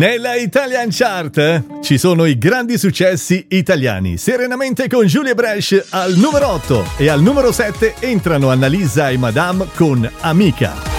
Nella Italian Chart ci sono i grandi successi italiani. Serenamente con Giulia Brescia al numero 8 e al numero 7 entrano Annalisa e Madame con Amica.